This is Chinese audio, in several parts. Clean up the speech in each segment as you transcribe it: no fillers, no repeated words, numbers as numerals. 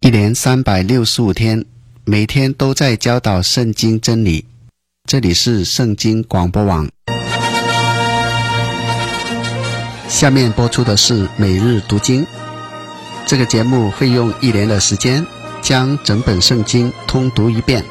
一连365天，每天都在教导圣经真理。这里是圣经广播网。下面播出的是每日读经。这个节目会用1年的时间将整本圣经通读一遍。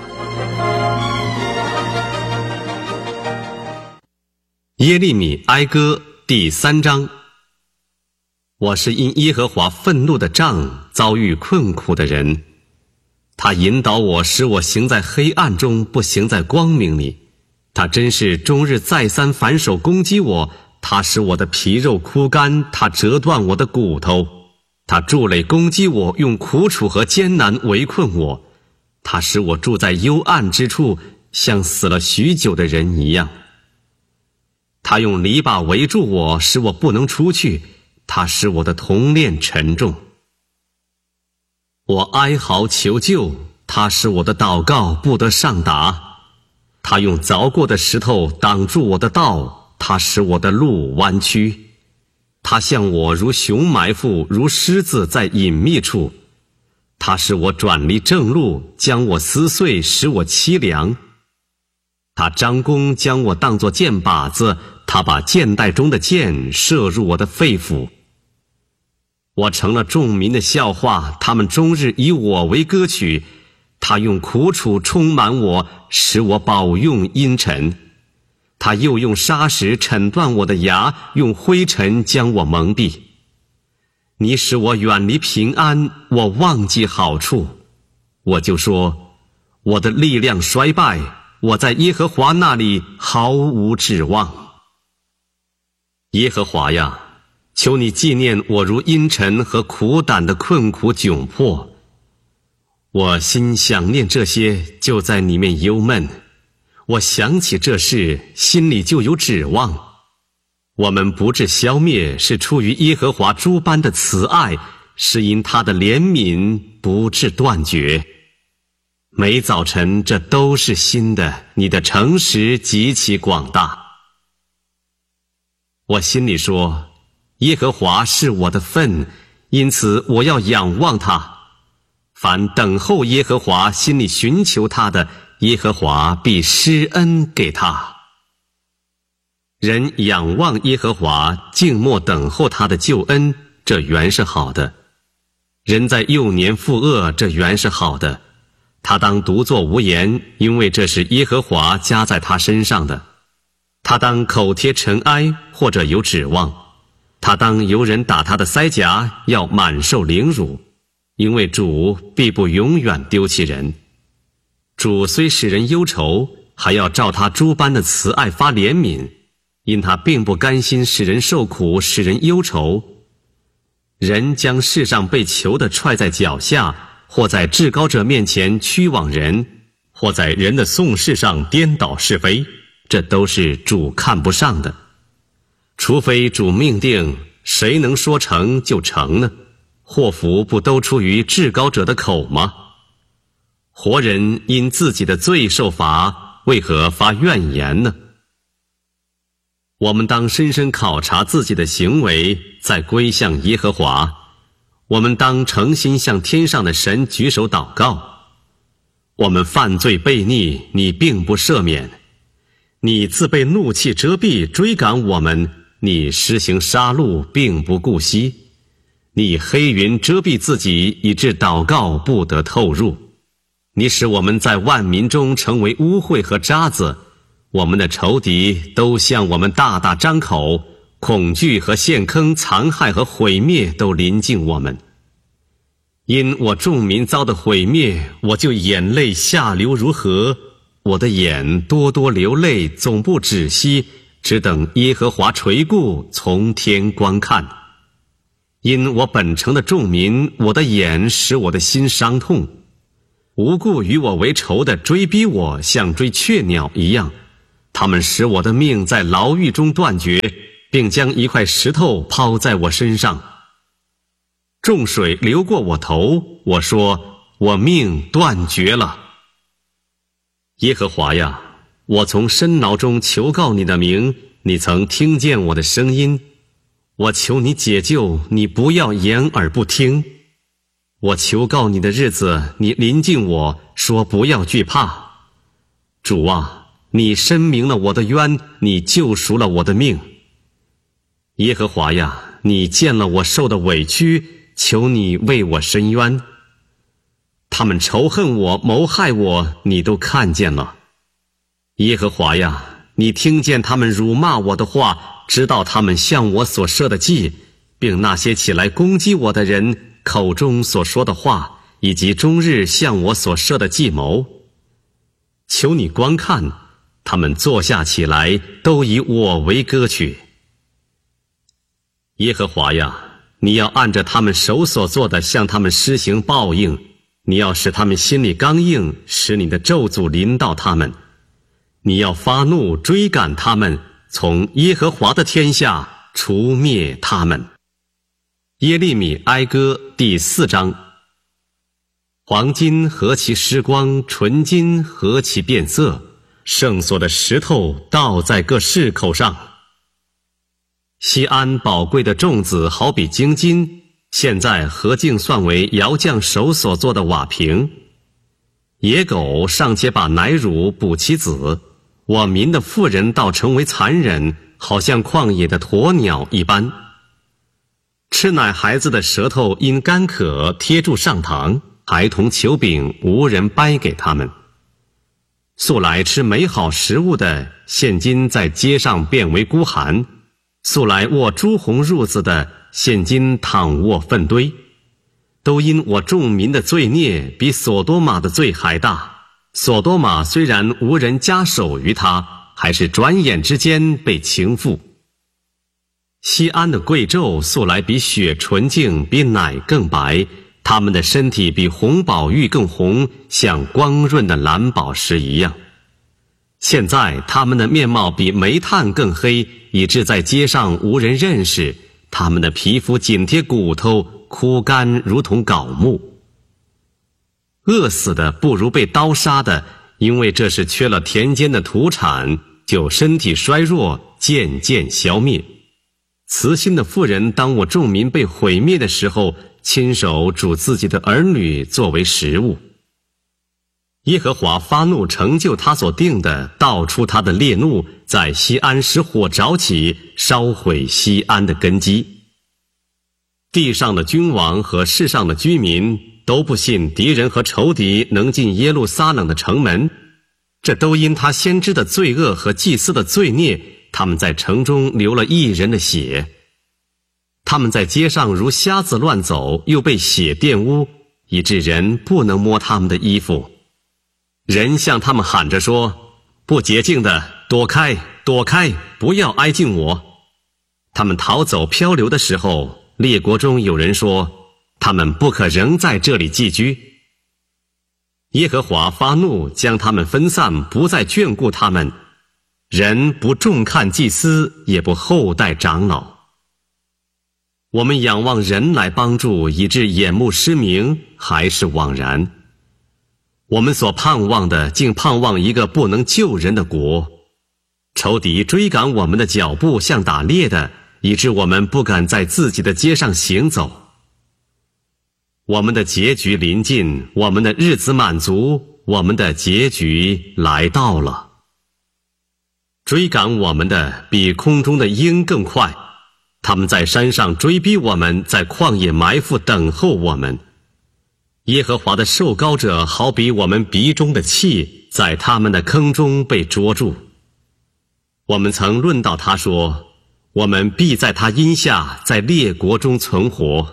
耶利米哀歌第3章。我是因耶和华愤怒的杖遭遇困苦的人，他引导我，使我行在黑暗中，不行在光明里。他真是终日再三反手攻击我，他使我的皮肉枯干，他折断我的骨头。他筑垒攻击我，用苦楚和艰难围困我。他使我住在幽暗之处，像死了许久的人一样。他用篱笆围住我，使我不能出去。他使我的铜链沉重。我哀嚎求救，他使我的祷告不得上达。他用凿过的石头挡住我的道，他使我的路弯曲。他向我如熊埋伏，如狮子在隐秘处。他使我转离正路，将我撕碎，使我凄凉。他张弓将我当作箭靶子，他把箭袋中的箭射入我的肺腑。我成了众民的笑话，他们终日以我为歌曲。他用苦楚充满我，使我饱用阴沉。他又用砂石铲断我的牙，用灰尘将我蒙蔽。你使我远离平安，我忘记好处。我就说，我的力量衰败，我在耶和华那里毫无指望。耶和华呀，求你纪念我如阴沉和苦胆的困苦窘迫。我心想念这些，就在里面忧闷。我想起这事，心里就有指望。我们不致消灭，是出于耶和华诸般的慈爱，是因他的怜悯不致断绝。每早晨这都是新的，你的诚实极其广大。我心里说，耶和华是我的份，因此我要仰望他。凡等候耶和华，心里寻求他的，耶和华必施恩给他。人仰望耶和华，静默等候他的救恩，这原是好的。人在幼年负恶，这原是好的。他当独坐无言，因为这是耶和华加在他身上的。他当口贴尘埃，或者有指望。他当由人打他的腮颊，要满受凌辱。因为主必不永远丢弃人。主虽使人忧愁，还要照他诸般的慈爱发怜悯，因他并不甘心使人受苦，使人忧愁。人将世上被囚的踹在脚下，或在至高者面前屈枉人，或在人的讼事上颠倒是非，这都是主看不上的。除非主命定，谁能说成就成呢？祸福不都出于至高者的口吗？活人因自己的罪受罚，为何发怨言呢？我们当深深考察自己的行为，再归向耶和华。我们当诚心向天上的神举手祷告。我们犯罪悖逆，你并不赦免。你自被怒气遮蔽，追赶我们，你施行杀戮，并不顾惜。你黑云遮蔽自己，以致祷告不得透入。你使我们在万民中成为污秽和渣子，我们的仇敌都向我们大大张口，恐惧和陷坑、残害和毁灭都临近我们。因我众民遭的毁灭，我就眼泪下流如河，我的眼多多流泪，总不止息，只等耶和华垂顾，从天观看。因我本城的众民，我的眼使我的心伤痛。无故与我为仇的追逼我，像追雀鸟一样。他们使我的命在牢狱中断绝，并将一块石头抛在我身上。众水流过我头，我说，我命断绝了。耶和华呀，我从深牢中求告你的名，你曾听见我的声音。我求你解救，你不要掩耳不听。 我求告你的日子，你临近我，说不要惧怕。主啊，你申明了我的冤，你救赎了我的命。耶和华呀，你见了我受的委屈，求你为我伸冤。他们仇恨我，谋害我，你都看见了。耶和华呀，你听见他们辱骂我的话，知道他们向我所设的计，并那些起来攻击我的人口中所说的话，以及终日向我所设的计谋。求你观看，他们坐下起来，都以我为歌曲。耶和华呀，你要按着他们手所做的向他们施行报应，你要使他们心里刚硬，使你的咒诅临到他们。你要发怒追赶他们，从耶和华的天下除灭他们。耶利米哀歌第4章。黄金何其失光，纯金何其变色，圣所的石头倒在各市口上。西安宝贵的粽子好比精金，现在何竟算为窑匠手所做的瓦瓶？野狗尚且把奶乳补其子，我民的妇人倒成为残忍，好像旷野的鸵鸟一般。吃奶孩子的舌头因干渴贴住上膛，孩童求饼无人掰给他们。素来吃美好食物的，现今在街上变为孤寒；素来握朱红褥子的，现今躺卧粪堆。都因我众民的罪孽比所多玛的罪还大。所多玛虽然无人加手于他，还是转眼之间被倾覆。西安的贵胄素来比雪纯净，比奶更白，他们的身体比红宝玉更红，像光润的蓝宝石一样。现在他们的面貌比煤炭更黑，以致在街上无人认识，他们的皮肤紧贴骨头，枯干如同槁木。饿死的不如被刀杀的，因为这是缺了田间的土产，就身体衰弱，渐渐消灭。慈心的妇人当我众民被毁灭的时候，亲手煮自己的儿女作为食物。耶和华发怒成就他所定的，道出他的烈怒，在西安使火着起，烧毁西安的根基。地上的君王和世上的居民都不信敌人和仇敌能进耶路撒冷的城门，这都因他先知的罪恶和祭司的罪孽，他们在城中流了义人的血。他们在街上如瞎子乱走，又被血玷污，以致人不能摸他们的衣服。人向他们喊着说：不洁净的，躲开，躲开，不要挨近我。他们逃走漂流的时候，列国中有人说，他们不可仍在这里寄居。耶和华发怒，将他们分散，不再眷顾他们。人不重看祭司，也不厚待长老。我们仰望人来帮助，以致眼目失明，还是枉然。我们所盼望的，竟盼望一个不能救人的国。仇敌追赶我们的脚步，像打猎的，以致我们不敢在自己的街上行走。我们的结局临近，我们的日子满足，我们的结局来到了。追赶我们的比空中的鹰更快，他们在山上追逼我们，在旷野埋伏等候我们。耶和华的受膏者好比我们鼻中的气，在他们的坑中被捉住。我们曾论到他说，我们必在他荫下，在列国中存活。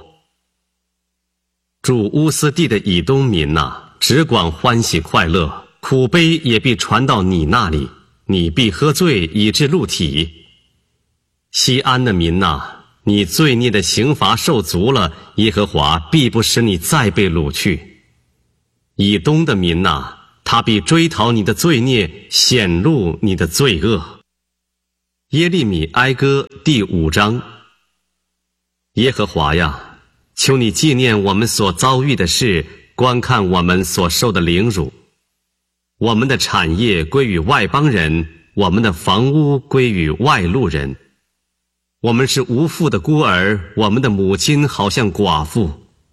住乌斯地的以东民哪，只管欢喜快乐，苦悲也必传到你那里，你必喝醉以致露体。西安的民哪，你罪孽的刑罚受足了，耶和华必不使你再被掳去。以东的民哪，他必追讨你的罪孽，显露你的罪恶。耶利米哀歌第5章。耶和华呀，求你纪念我们所遭遇的事，观看我们所受的凌辱。我们的产业归于外邦人，我们的房屋归于外路人。我们是无父的孤儿，我们的母亲好像寡妇。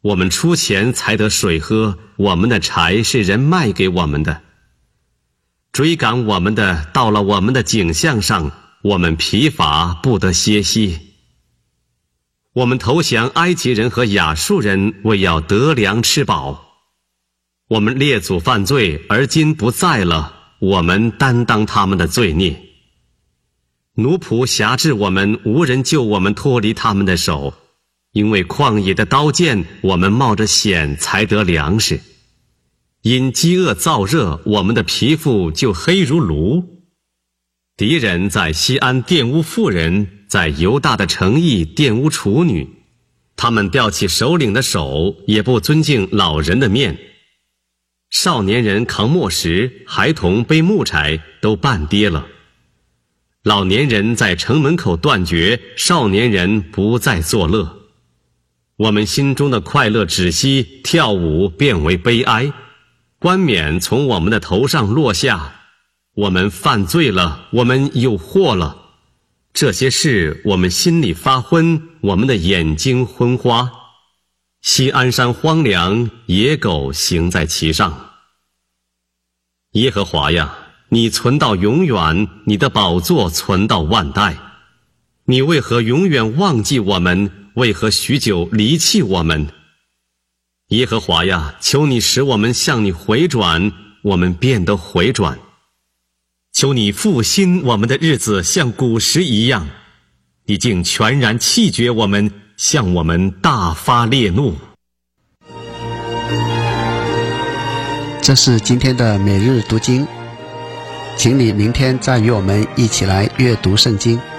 我们出钱才得水喝，我们的柴是人卖给我们的。追赶我们的到了我们的颈项上，我们疲乏不得歇息。我们投降埃及人和亚述人，为要得粮吃饱。我们列祖犯罪，而今不在了，我们担当他们的罪孽。奴仆辖制我们，无人救我们脱离他们的手。因为旷野的刀剑，我们冒着险才得粮食。因饥饿燥热，我们的皮肤就黑如炉。敌人在西安玷污妇人，在犹大的城邑玷污处女。他们吊起首领的手，也不尊敬老人的面。少年人扛磨石，孩童背木柴，都半跌了。老年人在城门口断绝，少年人不再作乐。我们心中的快乐止息，跳舞变为悲哀，冠冕从我们的头上落下。我们犯罪了，我们有祸了。这些事我们心里发昏，我们的眼睛昏花。西安山荒凉，野狗行在其上。耶和华呀，你存到永远，你的宝座存到万代。你为何永远忘记我们？为何许久离弃我们？耶和华呀，求你使我们向你回转，我们便得回转。求你复兴我们的日子，像古时一样。你竟全然弃绝我们，向我们大发烈怒。 这是今天的每日读经，请你明天再与我们一起来阅读圣经。